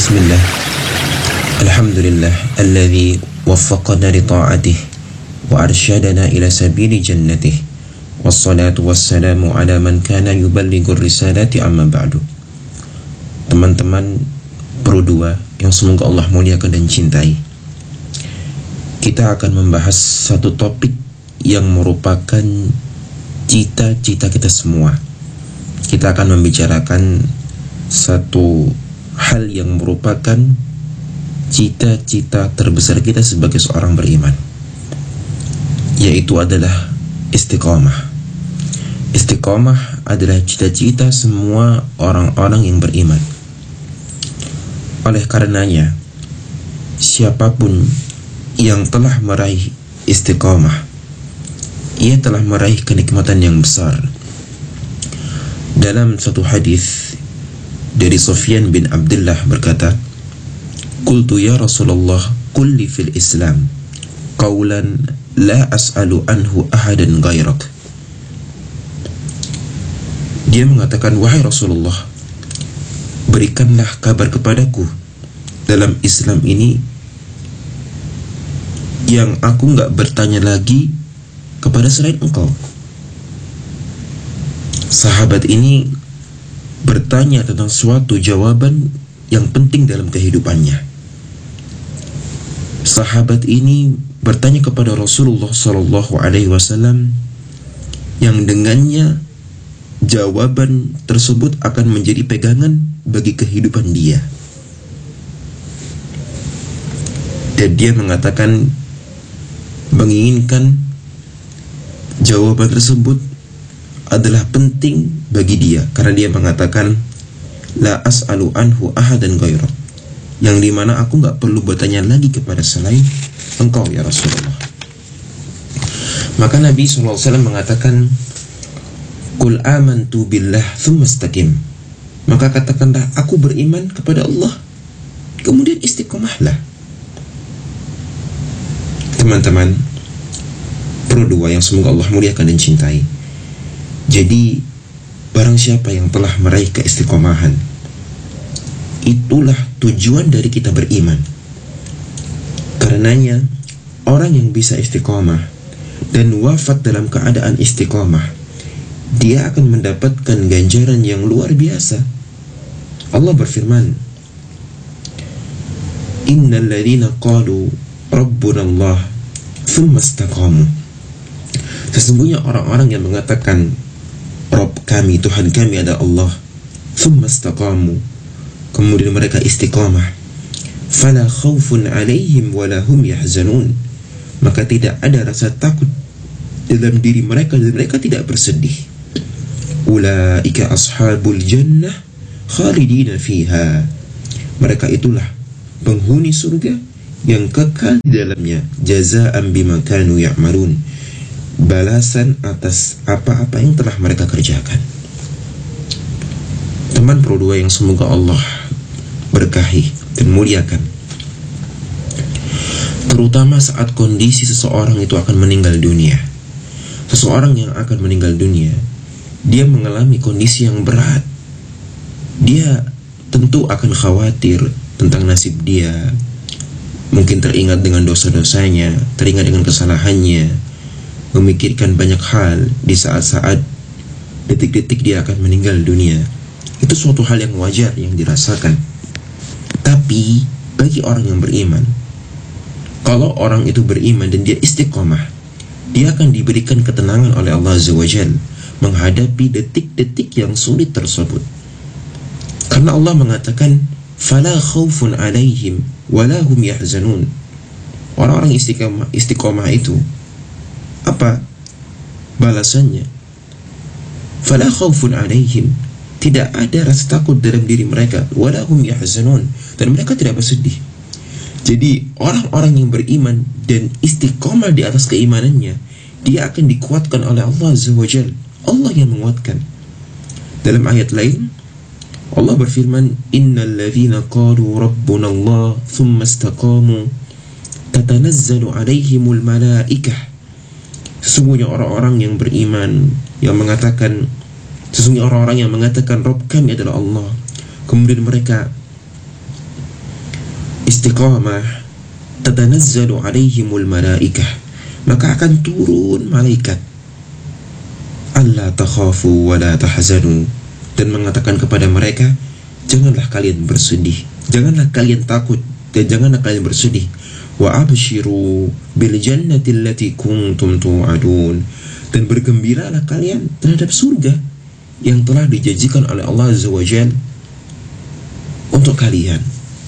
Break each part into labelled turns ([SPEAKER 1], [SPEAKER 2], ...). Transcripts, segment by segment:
[SPEAKER 1] Bismillah. Alhamdulillah alladzi waffaqana li ta'atih wa arsyadana ila sabili jannatih. Wassalatu wassalamu ala man kana yuballighur risalati amma ba'du. Teman-teman Pro 2 yang semoga Allah muliakan dan cintai, kita akan membahas satu topik yang merupakan cita-cita kita semua. Kita akan membicarakan satu hal yang merupakan cita-cita terbesar kita sebagai seorang beriman, yaitu adalah istiqomah. Istiqomah adalah cita-cita semua orang-orang yang beriman. Oleh karenanya, siapapun yang telah meraih istiqomah, ia telah meraih kenikmatan yang besar. Dalam satu hadis dari Sufyan bin Abdullah berkata, "Qultu ya Rasulullah, qul li fil Islam qawlan la as'alu anhu ahadan ghairak." Dia mengatakan, "Wahai Rasulullah, berikanlah kabar kepadaku dalam Islam ini yang aku enggak bertanya lagi kepada selain engkau." Sahabat ini bertanya tentang suatu jawaban yang penting dalam kehidupannya. Sahabat ini bertanya kepada Rasulullah SAW yang dengannya jawaban tersebut akan menjadi pegangan bagi kehidupan dia. Dan dia mengatakan menginginkan jawaban tersebut adalah penting bagi dia, karena dia mengatakan la as'alu anhu ahadan ghairak, yang dimana aku gak perlu bertanya lagi kepada selain engkau ya Rasulullah. Maka Nabi SAW mengatakan, "Qul amantu billah thumma istaqim." Maka katakanlah, aku beriman kepada Allah, kemudian istiqomahlah. Teman-teman Pro 2 yang semoga Allah muliakan dan cintai, jadi barang siapa yang telah meraih keistiqomahan, itulah tujuan dari kita beriman. Karenanya orang yang bisa istiqomah dan wafat dalam keadaan istiqomah, dia akan mendapatkan ganjaran yang luar biasa. Allah berfirman, "Innal ladzina qalu rabbuna Allah tsumma istaqamu." Sesungguhnya orang-orang yang mengatakan Rabb kami, Tuhan kami adalah Allah, tsumma istaqamu, kemudian mereka istiqamah, fala khaufun alaihim wala hum yahzanun, maka tidak ada rasa takut dalam diri mereka dan mereka tidak bersedih. Ulaika ashabul jannah khalidina fiha, mereka itulah penghuni surga yang kekal di dalamnya, jazaa'an bima kanu ya'malun, balasan atas apa-apa yang telah mereka kerjakan. Teman Pro 2 yang semoga Allah berkahi dan muliakan, terutama saat kondisi seseorang itu akan meninggal dunia. Seseorang yang akan meninggal dunia, dia mengalami kondisi yang berat. Dia tentu akan khawatir tentang nasib dia, mungkin teringat dengan dosa-dosanya, teringat dengan kesalahannya, memikirkan banyak hal di saat-saat detik-detik dia akan meninggal dunia. Itu suatu hal yang wajar yang dirasakan. Tapi bagi orang yang beriman, kalau orang itu beriman dan dia istiqomah, dia akan diberikan ketenangan oleh Allah Azza wa Jalla menghadapi detik-detik yang sulit tersebut. Karena Allah mengatakan, "Fala khaufun alaihim wala hum yahzanun." Orang-orang istiqomah itu, apa balasannya? Fala khaufun alaihim, tidak ada rasa takut dalam diri mereka, wala hum yahzanun, dan mereka tidak bersedih. Jadi orang-orang yang beriman dan istiqomah di atas keimanannya, dia akan dikuatkan oleh Allah Azza wa Jalla. Allah yang menguatkan. Dalam ayat lain Allah berfirman, "Innal ladzina qalu rabbuna Allah tsumma istaqamu tatanazzalu alaihimul malaikah." Sesungguhnya orang-orang yang beriman yang mengatakan, sesungguhnya orang-orang yang mengatakan Rabb kami adalah Allah, kemudian mereka istiqamah, tatanazzalu alaihimul malaikah, maka akan turun malaikat, alla takhafu wa la tahzanu, dan mengatakan kepada mereka, janganlah kalian bersedih, janganlah kalian takut, dan janganlah kalian bersedih. Wa abshiru bil jannati allati kuntum tu'adun, dan bergembiralah kalian terhadap surga yang telah dijanjikan oleh Allah Azza wa Jalla untuk kalian.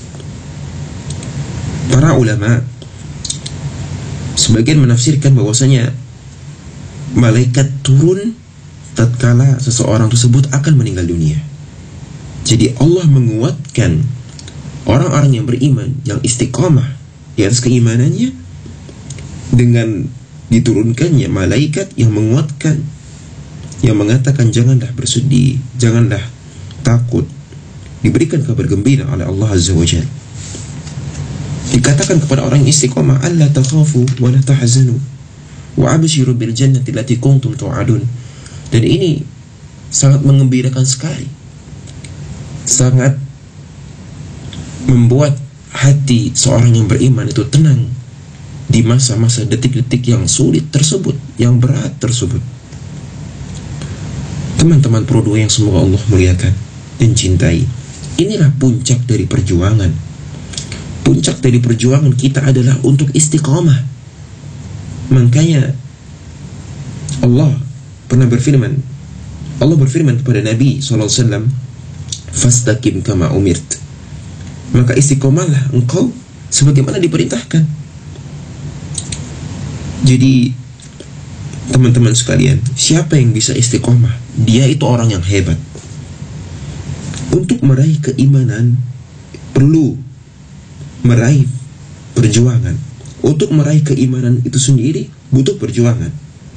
[SPEAKER 1] Para ulama sebagian menafsirkan bahwasanya malaikat turun tatkala seseorang tersebut akan meninggal dunia. Jadi Allah menguatkan orang-orang yang beriman, yang istiqamah di atas keimanannya, dengan diturunkannya malaikat yang menguatkan, yang mengatakan janganlah bersedih, janganlah takut, diberikan kabar gembira oleh Allah Azza wa Jalla. Dikatakan kepada orang yang istiqamah, alla takhafu wa la tahzanu wa abshiru bil jannati allati kuntum tu'adun. Dan ini sangat mengembirakan sekali, sangat membuat hati seorang yang beriman itu tenang di masa-masa detik-detik yang sulit tersebut, yang berat tersebut. Teman-teman Pro 2 yang semoga Allah muliakan dan cintai, inilah puncak dari perjuangan. Puncak dari perjuangan kita adalah untuk istiqamah. Makanya Allah berfirman kepada Nabi SAW, fastaqim kama umirt, maka istiqomahlah engkau sebagaimana diperintahkan. Jadi teman-teman sekalian, siapa yang bisa istiqomah? Dia itu orang yang hebat. Untuk meraih keimanan perlu meraih perjuangan. Untuk meraih keimanan itu sendiri butuh perjuangan.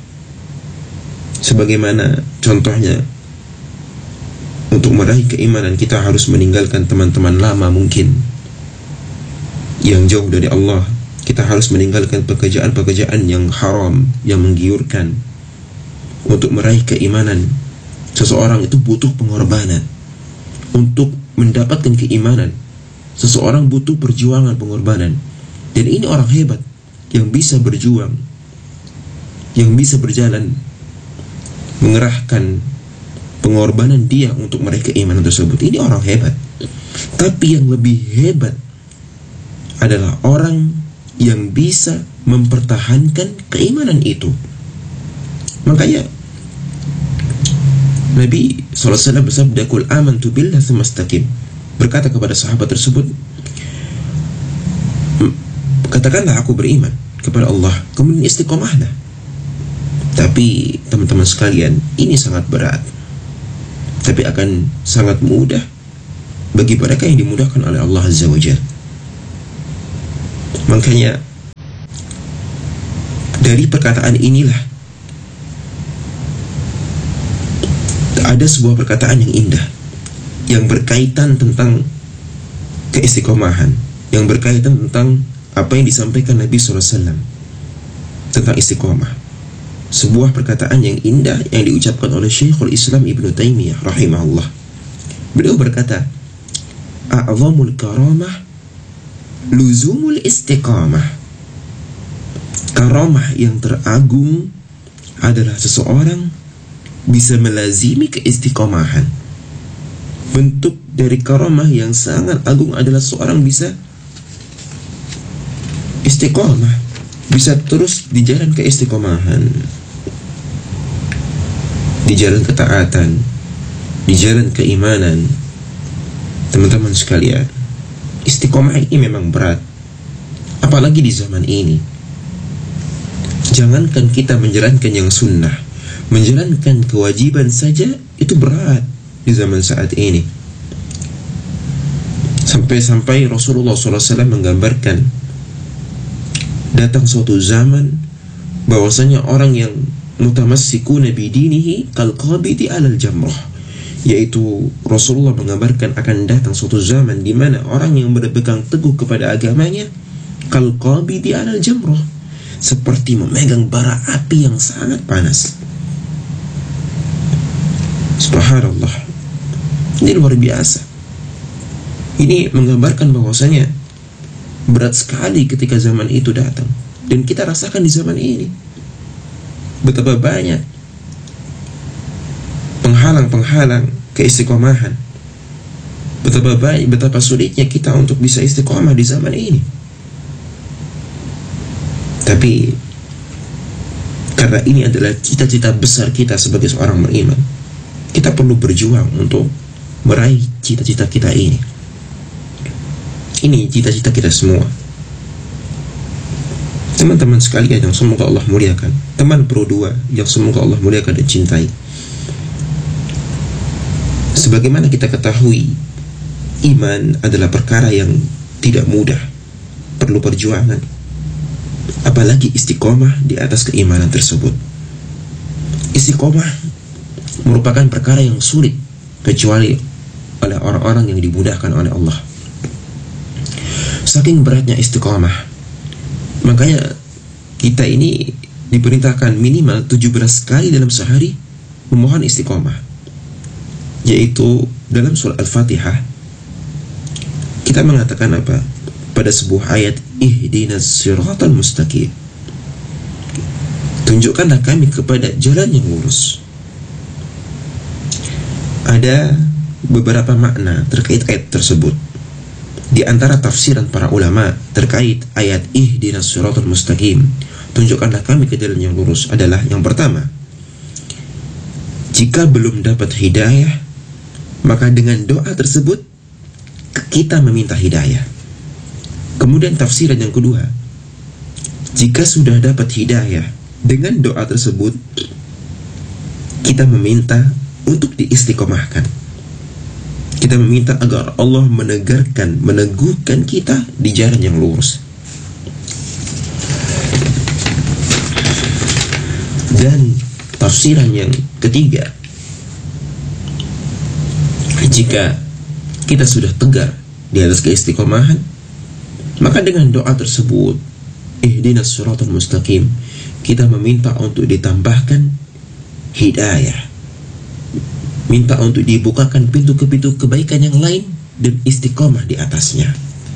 [SPEAKER 1] Sebagaimana contohnya, untuk meraih keimanan kita harus meninggalkan teman-teman lama mungkin yang jauh dari Allah. Kita harus meninggalkan pekerjaan-pekerjaan yang haram, yang menggiurkan. Untuk meraih keimanan, seseorang itu butuh pengorbanan. Untuk mendapatkan keimanan, seseorang butuh perjuangan, pengorbanan. Dan ini orang hebat yang bisa berjuang, yang bisa berjalan, mengerahkan pengorbanan dia untuk meraih keimanan tersebut. Ini orang hebat. Tapi yang lebih hebat adalah orang yang bisa mempertahankan keimanan itu. Makanya Nabi SAW bersabda, "Qul amantu billah tsumma istaqim." Berkata kepada sahabat tersebut, katakanlah aku beriman kepada Allah, kemudian istiqomahlah. Tapi teman-teman sekalian, ini sangat berat. Tapi akan sangat mudah bagi mereka yang dimudahkan oleh Allah Azza wa Jalla. Makanya dari perkataan inilah ada sebuah perkataan yang indah, yang berkaitan tentang keistiqomahan, yang berkaitan tentang apa yang disampaikan Nabi SAW tentang istiqomah. Sebuah perkataan yang indah yang diucapkan oleh Syekhul Islam Ibnu Taimiyah rahimahullah. Beliau berkata, a'zamul karamah luzumul istiqamah. Karamah yang teragung adalah seseorang bisa melazimi keistiqomahan. Bentuk dari karamah yang sangat agung adalah seorang bisa istiqamah, bisa terus di jalan keistiqomahan, di jalan ketaatan, di jalan keimanan. Teman-teman sekalian, istiqomah ini memang berat, apalagi di zaman ini. Jangankan kita menjalankan yang sunnah, menjalankan kewajiban saja itu berat di zaman saat ini. Sampai-sampai Rasulullah SAW menggambarkan datang suatu zaman bahwasanya orang yang mutamassikuna bidinihi kal qabidi alal jamrah, yaitu Rasulullah menggambarkan akan datang suatu zaman di mana orang yang berpegang teguh kepada agamanya kal qabidi alal jamrah, seperti memegang bara api yang sangat panas. Subhanallah, ini luar biasa. Ini menggambarkan bahwasanya Berat sekali ketika zaman itu datang. Dan kita rasakan di zaman ini. Betapa banyak penghalang-penghalang keistiqomahan. Betapa sulitnya kita untuk bisa istiqomah di zaman ini. Tapi karena ini adalah cita-cita besar kita sebagai seorang beriman, kita perlu berjuang untuk meraih cita-cita kita ini. Ini cita-cita kita semua. Teman-teman sekalian yang semoga Allah muliakan, teman Pro 2 yang semoga Allah muliakan dan cintai, sebagaimana kita ketahui, iman adalah perkara yang tidak mudah, perlu perjuangan, apalagi istiqomah di atas keimanan tersebut. Istiqomah merupakan perkara yang sulit kecuali oleh orang-orang yang dimudahkan oleh Allah. Saking beratnya istiqomah, makanya kita ini diperintahkan minimal 17 kali dalam sehari memohon istiqomah, yaitu dalam surah Al-Fatihah kita mengatakan apa? Pada sebuah ayat, ihdinas siratal mustaqim, tunjukkanlah kami kepada jalan yang lurus. Ada beberapa makna terkait ayat tersebut. Di antara tafsiran para ulama terkait ayat ihdinas siratal mustaqim, tunjukkanlah kami ke jalan yang lurus, adalah yang pertama, jika belum dapat hidayah, maka dengan doa tersebut kita meminta hidayah. Kemudian tafsiran yang kedua, jika sudah dapat hidayah, dengan doa tersebut kita meminta untuk diistiqomahkan. Kita meminta agar Allah meneguhkan kita di jalan yang lurus. Dan tafsiran yang ketiga, jika kita sudah tegar di atas keistiqomahan, maka dengan doa tersebut, ihdinas siratal mustaqim, kita meminta untuk ditambahkan hidayah, minta untuk dibukakan pintu-pintu kebaikan yang lain dan istiqomah di atasnya.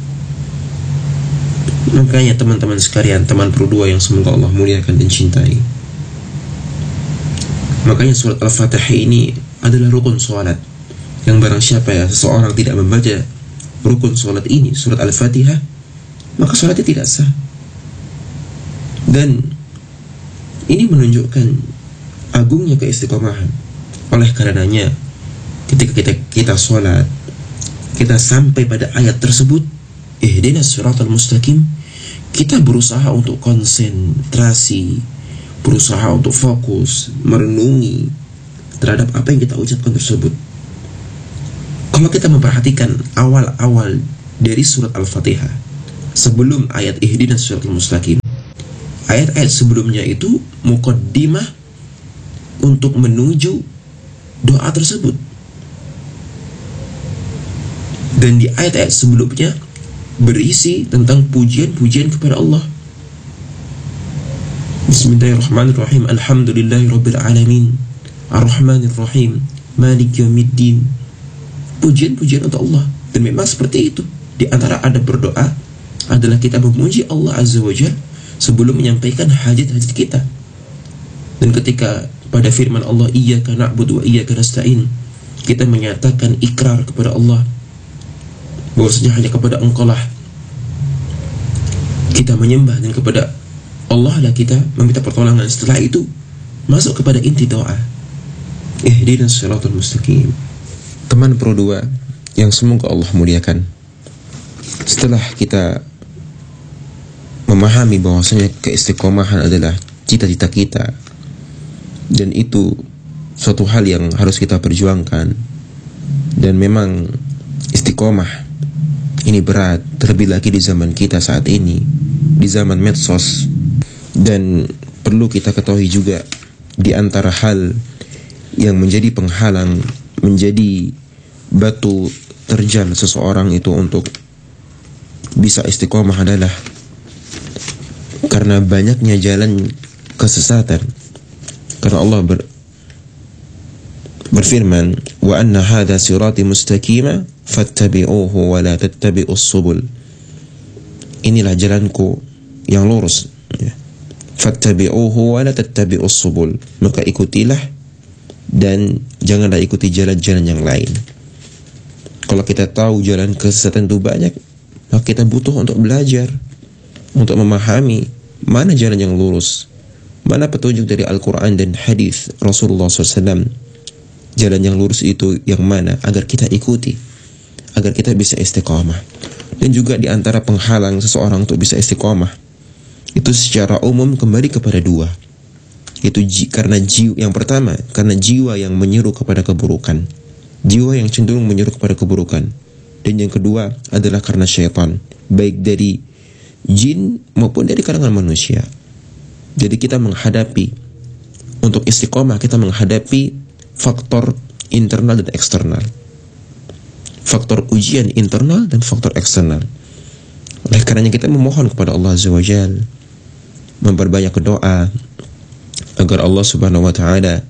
[SPEAKER 1] Makanya teman-teman sekalian, teman Pro 2 yang semoga Allah muliakan dan cintai, makanya surat Al-Fatihah ini adalah rukun sholat, yang barang siapa ya seseorang tidak membaca rukun sholat ini, surat Al-Fatihah, maka sholatnya tidak sah. Dan ini menunjukkan agungnya keistiqomahan. Oleh karenanya, ketika kita sholat, kita sampai pada ayat tersebut, ihdinas siratal mustaqim, kita berusaha untuk konsentrasi, berusaha untuk fokus, merenungi terhadap apa yang kita ucapkan tersebut. Kalau kita memperhatikan awal-awal dari surat Al-Fatihah, sebelum ayat ihdinas siratal mustaqim, ayat-ayat sebelumnya itu muqaddimah untuk menuju doa tersebut. Dan di ayat-ayat sebelumnya berisi tentang pujian-pujian kepada Allah. Bismillahirrahmanirrahim. Alhamdulillahirabbil alamin, Ar-Rahmanirrahim, Malik yaumiddin. Pujian-pujian untuk Allah. Dan memang seperti itu. Di antara adab berdoa adalah kita memuji Allah Azza wa Jalla sebelum menyampaikan hajat-hajat kita. Dan ketika pada firman Allah, iyyaka na'budu wa iyyaka nasta'in, kita menyatakan ikrar kepada Allah bahwasanya hanya kepada Engkau lah kita menyembah, dan kepada Allah lah kita meminta pertolongan. Setelah itu masuk kepada inti doa, ihdinas siratal mustaqim. Teman Pro 2 yang semoga Allah muliakan, setelah kita memahami bahwasanya keistiqomahan adalah cita-cita kita, dan itu suatu hal yang harus kita perjuangkan, dan memang istiqomah ini berat, terlebih lagi di zaman kita saat ini, di zaman medsos. Dan perlu kita ketahui juga, di antara hal yang menjadi penghalang, menjadi batu terjal seseorang itu untuk bisa istiqomah adalah karena banyaknya jalan kesesatan. Karena Allah berfirman, wa anna hadha sirati mustaqima fattabi'uhu wa la tattabi'us subul. inilah jalanku yang lurus, ya. Fattabi'uhu wa la tattabi'us subul, maka ikutilah dan janganlah ikuti jalan-jalan yang lain. Kalau kita tahu jalan kesesatan itu banyak, maka kita butuh untuk belajar, untuk memahami mana jalan yang lurus, mana petunjuk dari Al-Quran dan hadis Rasulullah SAW. Jalan yang lurus itu yang mana, agar kita ikuti, agar kita bisa istiqamah. Dan juga di antara penghalang seseorang untuk bisa istiqamah itu secara umum kembali kepada dua. Itu karena yang pertama, karena jiwa yang menyeru kepada keburukan, jiwa yang cenderung menyeru kepada keburukan. Dan yang kedua adalah karena syaitan, baik dari jin maupun dari kalangan manusia. Jadi kita menghadapi, untuk istiqomah kita menghadapi faktor internal dan eksternal, faktor ujian internal dan faktor eksternal. Oleh karenanya kita memohon kepada Allah Azza wa Jalla, memperbanyak doa agar Allah Subhanahu wa Ta'ala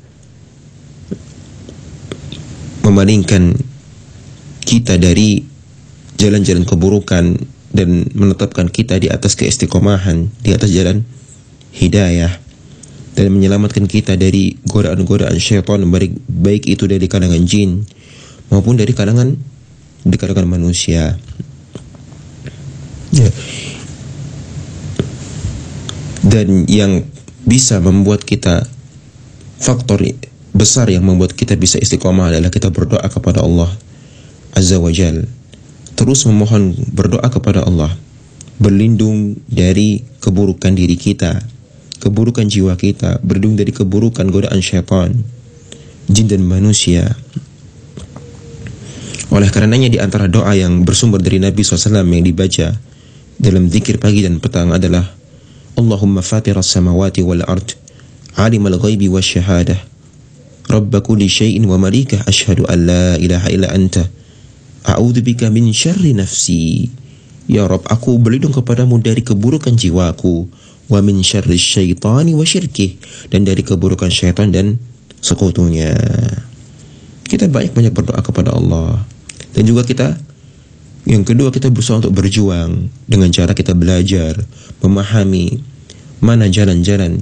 [SPEAKER 1] memalingkan kita dari jalan-jalan keburukan dan menetapkan kita di atas keistiqomahan, di atas jalan hidayah, dan menyelamatkan kita dari godaan-godaan syaitan, baik itu dari kalangan jin maupun dari kalangan manusia. Ya. Dan yang bisa membuat kita, faktor besar yang membuat kita bisa istiqomah adalah kita berdoa kepada Allah Azza wa Jal. Terus memohon, berdoa kepada Allah, berlindung dari keburukan diri kita, keburukan jiwa kita, berlindung dari keburukan godaan syaitan, jin dan manusia. Oleh karenanya di antara doa yang bersumber dari Nabi SAW yang dibaca dalam zikir pagi dan petang adalah Allahumma fatiras samawati wal ard, alimal ghaibi wa syahadah, rabba kulli syai'in wa malikah, ashhadu an la ilaha illa anta, a'udzubika min syarri nafsi. Ya Rabb, aku berlindung kepadamu dari keburukan jiwaku, wa min syarri syaitani wa syirkih, dan dari keburukan syaitan dan sekutunya. Kita banyak-banyak berdoa kepada Allah. Dan juga kita, yang kedua, kita berusaha untuk berjuang dengan cara kita belajar, memahami mana jalan-jalan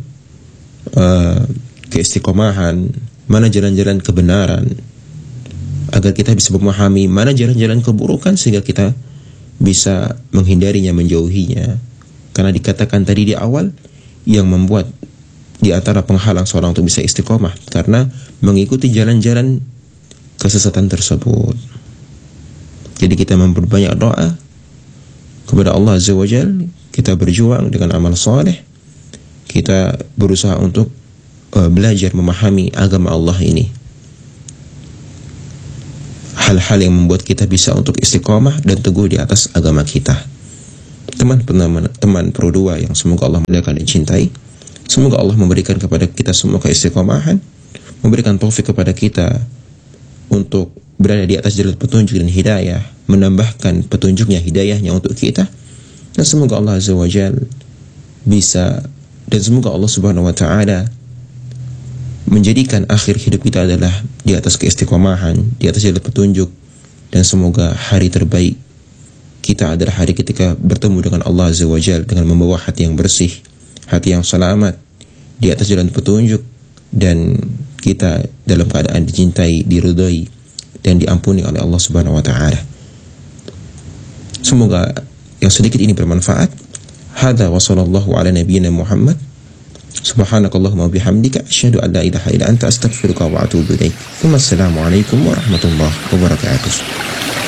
[SPEAKER 1] keistiqomahan, mana jalan-jalan kebenaran, agar kita bisa memahami mana jalan-jalan keburukan sehingga kita bisa menghindarinya, menjauhinya. Karena dikatakan tadi di awal, yang membuat di antara penghalang seorang untuk bisa istiqomah karena mengikuti jalan-jalan kesesatan tersebut. Jadi kita memperbanyak doa kepada Allah Azza wa Jalla, kita berjuang dengan amal soleh, kita berusaha untuk belajar memahami agama Allah ini. Hal-hal yang membuat kita bisa untuk istiqomah dan teguh di atas agama kita. Teman Pro 2 yang semoga Allah muliakan dan cintai, semoga Allah memberikan kepada kita semua keistiqomahan, memberikan taufik kepada kita untuk berada di atas jalan petunjuk dan hidayah, menambahkan petunjuknya, hidayahnya untuk kita. Dan semoga Allah Azza wa Jal bisa, dan semoga Allah Subhanahu wa Ta'ala menjadikan akhir hidup kita adalah di atas keistiqomahan, di atas jalan petunjuk. Dan semoga hari terbaik kita adalah hari ketika bertemu dengan Allah Azza wa Jal dengan membawa hati yang bersih, hati yang selamat, di atas jalan petunjuk, dan kita dalam keadaan dicintai, diridhai, dan diampuni oleh Allah Subhanahu wa Ta'ala. Semoga yang sedikit ini bermanfaat. Hadza wa sallallahu ala nabiyyina Muhammad. Subhanakallahumma wa bihamdika asyhadu an la ilaha illa anta astaghfiruka wa atubu ilaik. Wassalamu alaikum warahmatullahi wabarakatuh.